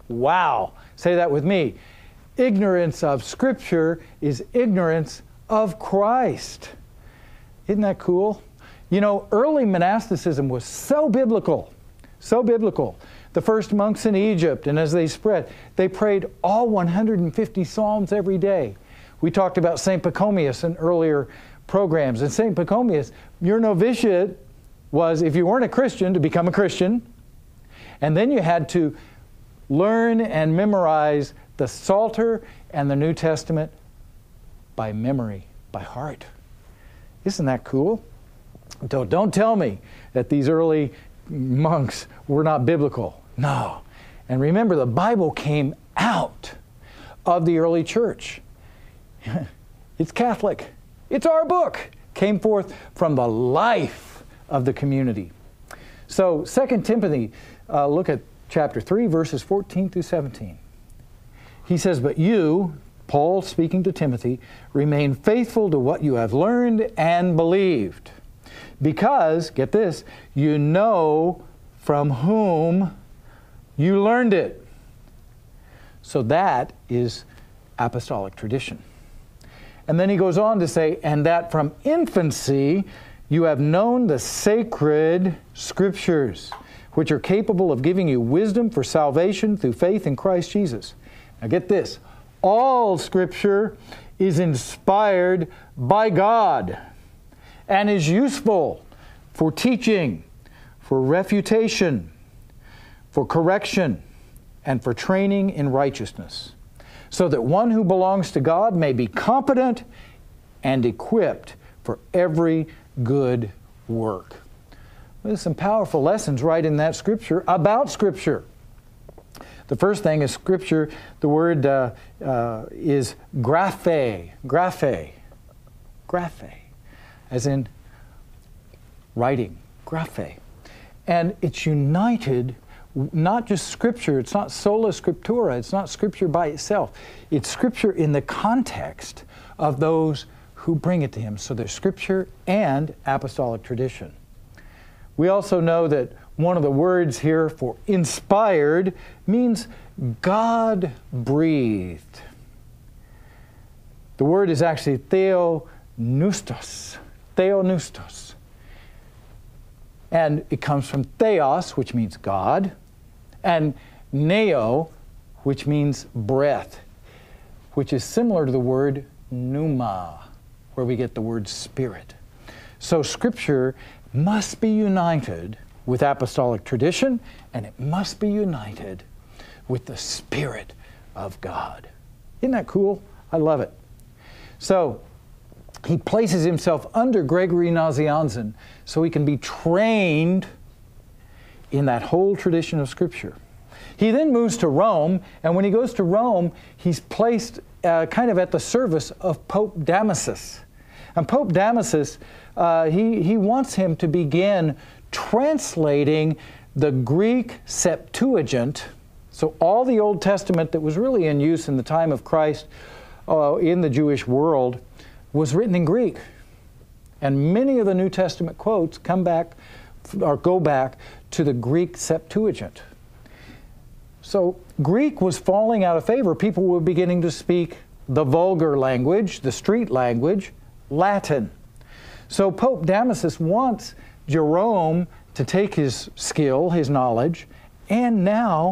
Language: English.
Wow. Say that with me. Ignorance of Scripture is ignorance of Christ. Isn't that cool? You know, early monasticism was so biblical, so biblical. The first monks in Egypt, and as they spread, they prayed all 150 Psalms every day. We talked about St. Pachomius in earlier programs. And St. Pachomius, your novitiate was, if you weren't a Christian, to become a Christian. And then you had to learn and memorize the Psalter and the New Testament by memory, by heart. Isn't that cool? Don't tell me that these early monks were not biblical. No. And remember, the Bible came out of the early church. It's Catholic. It's our book. Came forth from the life of the community. So 2 Timothy, look at chapter 3, verses 14 through 17. He says, "But you," Paul speaking to Timothy, "remain faithful to what you have learned and believed. Because," get this, "you know from whom you learned it." So that is apostolic tradition. And then he goes on to say, "And that from infancy you have known the sacred Scriptures, which are capable of giving you wisdom for salvation through faith in Christ Jesus." Now get this, all Scripture is inspired by God and is useful for teaching, for refutation, for correction, and for training in righteousness, so that one who belongs to God may be competent and equipped for every good work. There's some powerful lessons right in that Scripture about Scripture. The first thing is Scripture, the word is graphe, as in writing, graphe. And it's united, not just Scripture, it's not sola scriptura, it's not Scripture by itself. It's Scripture in the context of those who bring it to Him. So there's Scripture and apostolic tradition. We also know that one of the words here for inspired means God-breathed. The word is actually theopneustos. And it comes from theos, which means God, and neo, which means breath, which is similar to the word pneuma, where we get the word spirit. So Scripture must be united with apostolic tradition, and it must be united with the Spirit of God. Isn't that cool? I love it. So he places himself under Gregory Nazianzen so he can be trained in that whole tradition of Scripture. He then moves to Rome, and when he goes to Rome, he's placed kind of at the service of Pope Damasus. And Pope Damasus, he wants him to begin translating the Greek Septuagint, so all the Old Testament that was really in use in the time of Christ in the Jewish world was written in Greek. And many of the New Testament quotes come back or go back to the Greek Septuagint. So Greek was falling out of favor. People were beginning to speak the vulgar language, the street language, Latin. So Pope Damasus wants Jerome to take his skill, his knowledge, and now